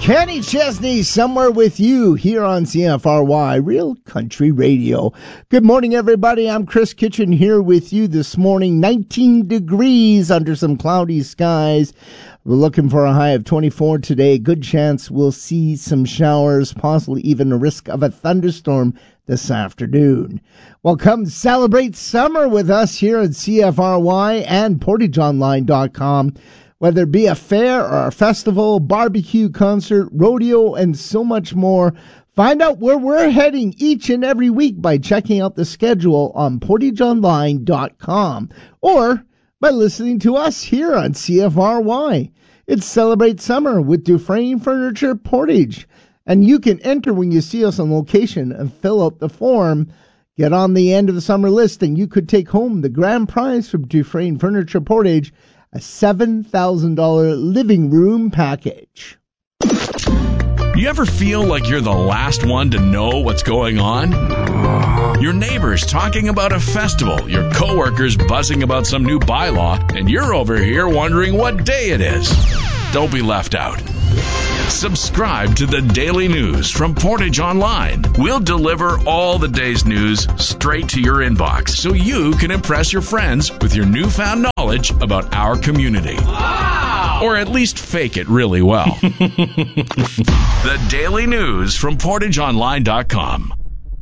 Kenny Chesney, somewhere with you here on CFRY, Real Country Radio. Good morning, everybody. I'm Chris Kitchen here with you this morning. 19 degrees under some cloudy skies. We're looking for a high of 24 today. Good chance we'll see some showers, possibly even a risk of a thunderstorm this afternoon. Well, come celebrate summer with us here at CFRY and PortageOnline.com. Whether it be a fair or a festival, barbecue, concert, rodeo, and so much more, find out where we're heading each and every week by checking out the schedule on PortageOnline.com or by listening to us here on CFRY. It's Celebrate Summer with Dufresne Furniture Portage. And you can enter when you see us on location and fill out the form. Get on the end of the summer list and you could take home the grand prize from Dufresne Furniture Portage, a $7,000 living room package. You ever feel like you're the last one to know what's going on? Your neighbors talking about a festival, your coworkers buzzing about some new bylaw, and you're over here wondering what day it is. Don't be left out. Subscribe to the Daily News from Portage Online. We'll deliver all the day's news straight to your inbox so you can impress your friends with your newfound knowledge about our community. Wow! Or at least fake it really well. The Daily News from PortageOnline.com.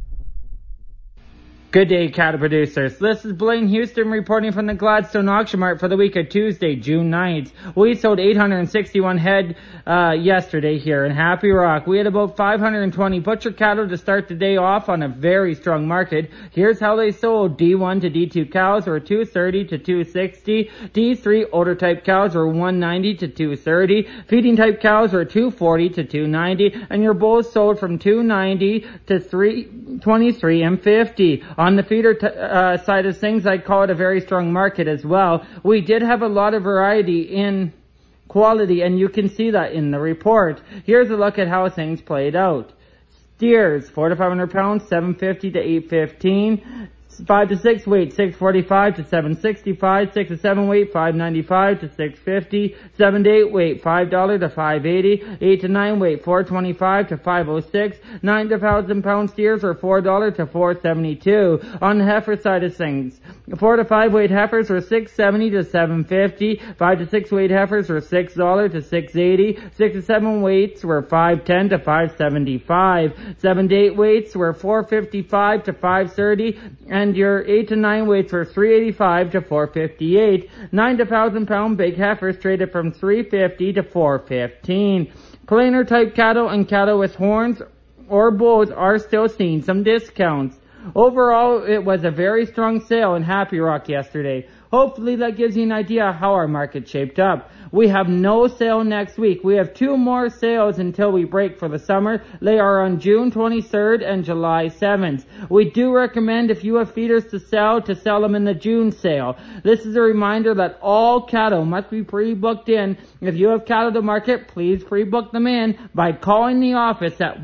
Good day, cattle producers. This is Blaine Houston reporting from the Gladstone Auction Mart for the week of Tuesday, June 9th. We sold 861 head yesterday here in Happy Rock. We had about 520 butcher cattle to start the day off on a very strong market. Here's how they sold. D1 to D2 cows were 230 to 260. D3 older type cows were 190 to 230. Feeding type cows were 240 to 290. And your bulls sold from 290 to 323 and 50. On the feeder side of things, I'd call it a very strong market as well. We did have a lot of variety in quality, and you can see that in the report. Here's a look at how things played out. Steers, 400 to 500 pounds, 750 to 815. 5 to 6 weight, 645 to 765. 6 to 7 weight, 595 to 650. 7 to 8 weight, $5 to 580. 8 to 9 weight, 425 to 506. 9 to 1,000 pound steers are $4 to 472. On the heifer side of things, 4 to 5 weight heifers are 670 to 750. 5 to 6 weight heifers are $6 to 680. 6 to 7 weights were 510 to 575. 7 to 8 weights were 455 to 530. And your 8 to 9 weights were 385 to 458. 9 to 1,000 pound big heifers traded from 350 to 415. Plainer type cattle and cattle with horns or bulls are still seeing some discounts. Overall, it was a very strong sale in Happy Rock yesterday. Hopefully that gives you an idea how our market shaped up. We have no sale next week. We have 2 more sales until we break for the summer. They are on June 23rd and July 7th. We do recommend if you have feeders to sell them in the June sale. This is a reminder that all cattle must be pre-booked in. If you have cattle to market, please pre-book them in by calling the office at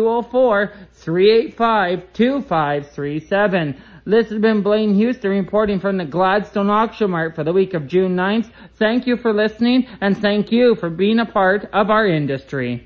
1-204-385-2537. This has been Blaine Houston reporting from the Gladstone Auction Mart for the week of June 9th. Thank you for listening, and thank you for being a part of our industry.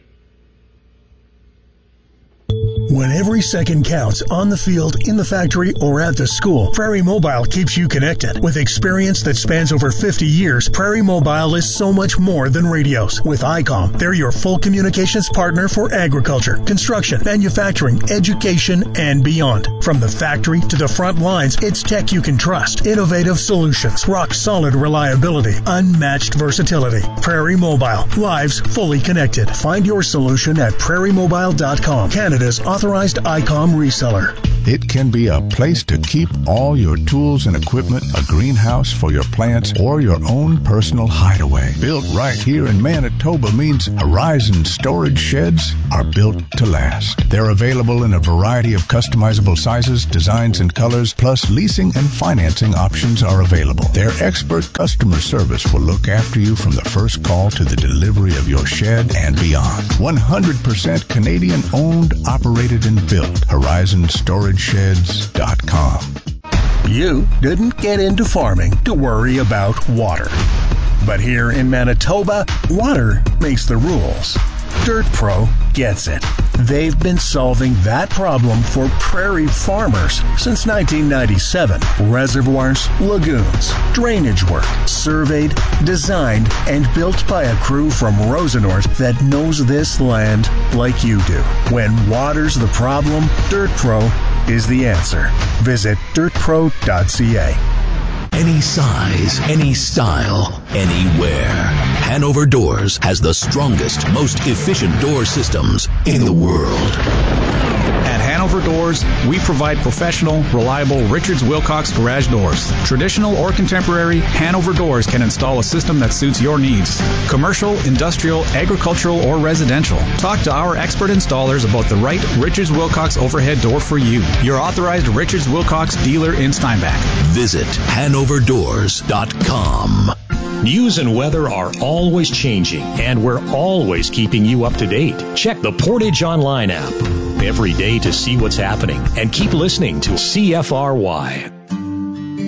When every second counts on the field, in the factory, or at the school, Prairie Mobile keeps you connected. With experience that spans over 50 years, Prairie Mobile is so much more than radios. With ICOM, they're your full communications partner for agriculture, construction, manufacturing, education, and beyond. From the factory to the front lines, it's tech you can trust. Innovative solutions, rock-solid reliability, unmatched versatility. Prairie Mobile, lives fully connected. Find your solution at prairiemobile.com, Canada's authorized ICOM reseller. It can be a place to keep all your tools and equipment, a greenhouse for your plants, or your own personal hideaway. Built right here in Manitoba means Horizon storage sheds are built to last. They're available in a variety of customizable sizes, designs, and colors, plus leasing and financing options are available. Their expert customer service will look after you from the first call to the delivery of your shed and beyond. 100% Canadian owned, operated, and built. HorizonStorageSheds.com. You didn't get into farming to worry about water. But here in Manitoba, water makes the rules. Dirt Pro gets it. They've been solving that problem for prairie farmers since 1997. Reservoirs, lagoons, drainage work, surveyed, designed, and built by a crew from Rosenort that knows this land like you do. When water's the problem, Dirt Pro is the answer. Visit dirtpro.ca. Any size, any style, anywhere. Hanover Doors has the strongest, most efficient door systems in the world. At Hanover Doors, we provide professional, reliable Richards Wilcox garage doors. Traditional or contemporary, Hanover Doors can install a system that suits your needs. Commercial, industrial, agricultural, or residential. Talk to our expert installers about the right Richards Wilcox overhead door for you. Your authorized Richards Wilcox dealer in Steinbach. Visit HanoverDoors.com. News and weather are always changing, and we're always keeping you up to date. Check the Portage Online app every day to see what's happening, and keep listening to CFRY.